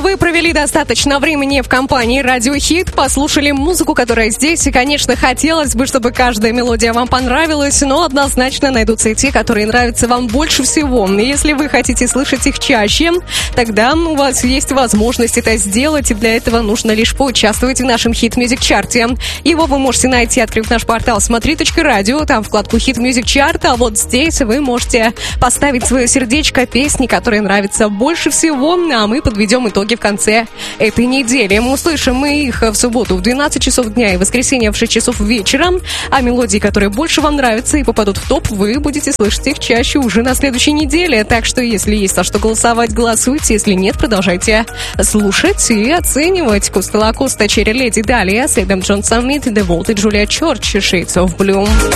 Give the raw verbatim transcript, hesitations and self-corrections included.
Вы провели достаточно времени в компании Радио Хит, послушали музыку, которая здесь, и, конечно, хотелось бы, чтобы каждая мелодия вам понравилась, но однозначно найдутся и те, которые нравятся вам больше всего. Если вы хотите слышать их чаще, тогда у вас есть возможность это сделать, и для этого нужно лишь поучаствовать в нашем Hit Music чарте. Его вы можете найти, открыв наш портал смотри точка радио, там вкладку Hit Music чарт, а вот здесь вы можете поставить свое сердечко песни, которые нравятся больше всего, а мы подведем итоги в конце этой недели. Мы услышим мы их в субботу в двенадцать часов дня и в воскресенье в шесть часов вечера, а мелодии, которые больше вам нравятся и попадут в топ, вы будете слышать их чаще уже на следующей неделе. Так что, если есть за что голосовать, голосуйте, если нет, продолжайте слушать и оценивать. Коста Лакоста, Черри Леди, далее Сэдам Джон Саммит, The Vault и Джулия Чорч, Shades of Blue.